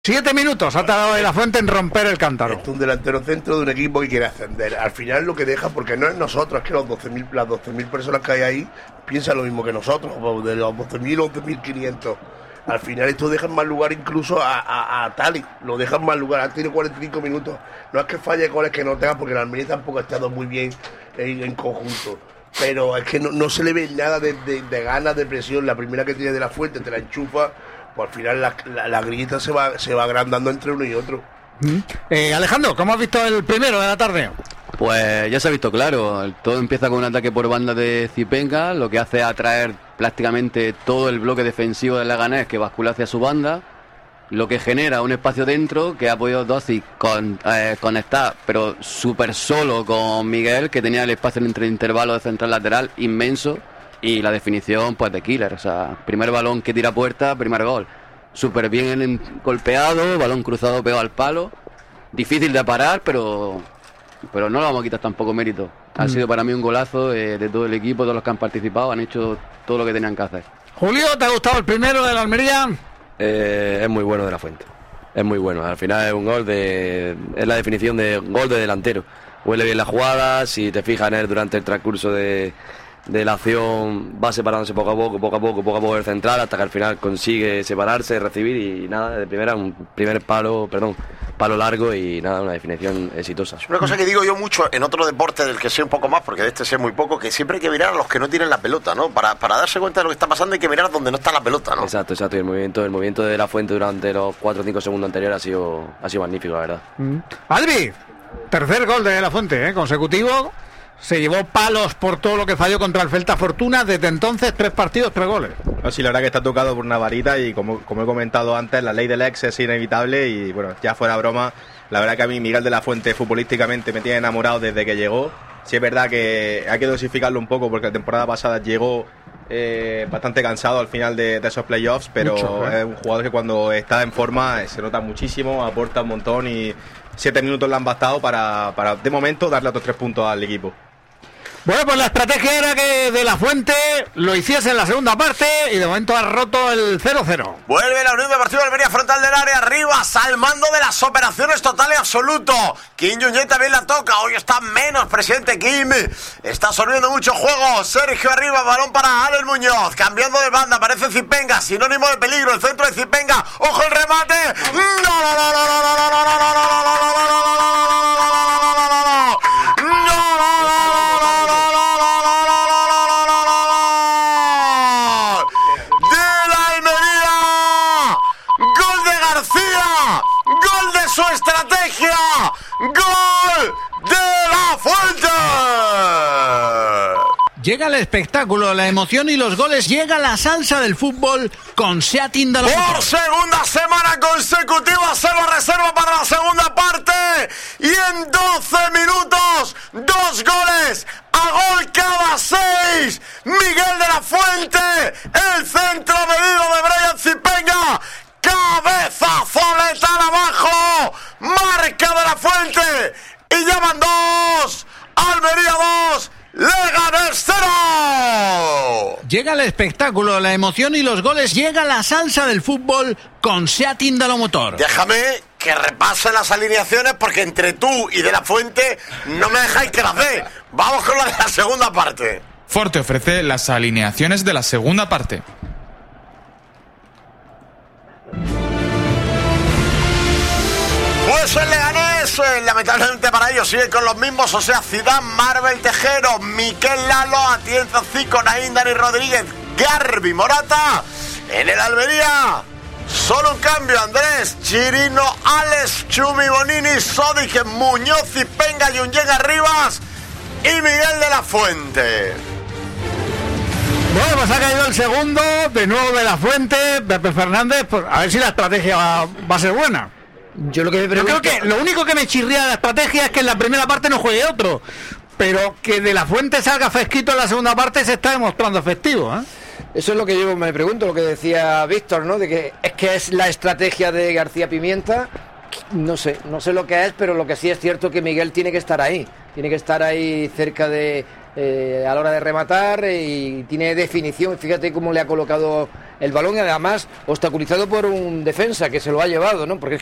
7 minutos ha tardado De La Fuente en romper el cántaro. Es un delantero centro de un equipo que quiere ascender. Al final lo que deja, porque no es nosotros, es que las 12.000 personas que hay ahí piensan lo mismo que nosotros, de los 12.000 o 12.500. Al final esto deja más lugar incluso a Tali, lo dejan más lugar. Han tenido 45 minutos. No es que falle goles que no tenga, porque el Almería tampoco ha estado muy bien en conjunto. Pero es que no se le ve nada de ganas, de presión. La primera que tiene De La Fuente te la enchufa. Pues al final la grillita se va agrandando entre uno y otro. Alejandro, ¿cómo has visto el primero de la tarde? Pues ya se ha visto claro, todo empieza con un ataque por banda de Zipenga, lo que hace es atraer prácticamente todo el bloque defensivo del Leganés que bascula hacia su banda, lo que genera un espacio dentro que ha podido Doci conectar, pero súper solo con Miguel, que tenía el espacio entre el intervalo de central lateral inmenso. Y la definición, pues, de killer. O sea, primer balón que tira a puerta, primer gol. Súper bien golpeado, balón cruzado pegado al palo. Difícil de parar, pero no lo vamos a quitar tampoco mérito. Ha sido para mí un golazo de todo el equipo, todos los que han participado, han hecho todo lo que tenían que hacer. Julio, ¿te ha gustado el primero de la Almería? Es muy bueno De La Fuente. Es muy bueno. Al final es un gol es la definición de gol de delantero. Huele bien la jugada, si te fijas en él durante el transcurso de la acción, va separándose poco a poco el central, hasta que al final consigue separarse, recibir y nada, de primera un palo largo y nada, una definición exitosa. Una cosa que digo yo mucho en otro deporte del que sé un poco más, porque de este sé muy poco, que siempre hay que mirar a los que no tienen la pelota, ¿no? Para darse cuenta de lo que está pasando hay que mirar donde no está la pelota, ¿no? Exacto, y el movimiento de La Fuente durante los 4 o 5 segundos anteriores ha sido magnífico, la verdad. Albi, tercer gol de La Fuente, consecutivo. Se llevó palos por todo lo que falló contra el Celta Fortuna. Desde entonces, 3 partidos, 3 goles. No, sí, la verdad que está tocado por una varita y como he comentado antes, la ley del ex es inevitable y bueno, ya fuera broma, la verdad que a mí Miguel de La Fuente futbolísticamente me tiene enamorado desde que llegó. Sí es verdad que hay que dosificarlo un poco porque la temporada pasada llegó bastante cansado al final de esos playoffs, pero es un jugador que cuando está en forma se nota muchísimo, aporta un montón y 7 minutos le han bastado para de momento darle otros 3 puntos al equipo. Bueno, pues la estrategia era que De La Fuente lo hiciese en la segunda parte y de momento ha roto el 0-0. Vuelve la Unión Deportiva Almería frontal del área, Rivas al mando de las operaciones total y absoluto. Kim Jong-un también la toca, hoy está menos presente Kim, está absorbiendo mucho juego. Sergio arriba, balón para Alex Muñoz, cambiando de banda, aparece Zipenga, sinónimo de peligro, el centro de Zipenga, ojo el remate. Su estrategia, gol de La Fuente. Llega el espectáculo, la emoción y los goles, llega la salsa del fútbol con Seat Indalomotor. Por segunda semana consecutiva se lo reserva para la segunda parte y en 12 minutos 2 goles a gol cada 6. Miguel de La Fuente, el centro medido de Brian Zipenga. Cabezazo letal abajo, marca de La Fuente y ya van 2, Almería 2, Leganés 0. Llega el espectáculo, la emoción y los goles, llega la salsa del fútbol con Seat Indalomotor. Déjame que repase las alineaciones porque entre tú y De La Fuente no me dejáis crecer. Vamos con la de la segunda parte. Ford te ofrece las alineaciones de la segunda parte. Pues el Leganés, lamentablemente para ellos, sigue con los mismos, o sea, Zidane, Marvel, Tejero, Miquel Lalo, Atienza, Zico, Naín, Dani Rodríguez, Garbi, Morata. En el Almería, solo un cambio, Andrés, Chirino, Alex, Chumi, Bonini, Sodic, Muñoz, Zipenga, Yunyega, Rivas y Miguel de La Fuente. Bueno, pues ha caído el segundo, de nuevo De La Fuente, Pepe Fernández, pues a ver si la estrategia va a ser buena. Yo creo que lo único que me chirría de la estrategia es que en la primera parte no juegue otro, pero que De La Fuente salga fresquito en la segunda parte se está demostrando efectivo, ¿eh? Eso es lo que yo me pregunto, lo que decía Víctor, ¿no? De que es la estrategia de García Pimienta. No sé lo que es, pero lo que sí es cierto que Miguel tiene que estar ahí cerca de a la hora de rematar y tiene definición. Fíjate cómo le ha colocado el balón y además obstaculizado por un defensa que se lo ha llevado, ¿no? Porque